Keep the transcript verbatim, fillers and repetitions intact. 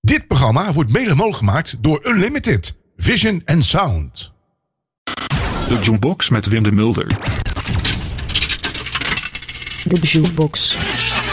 Dit programma wordt mede mogelijk gemaakt door Unlimited, Vision and Sound. De Jukebox met Wim de Mulder. De Jukebox.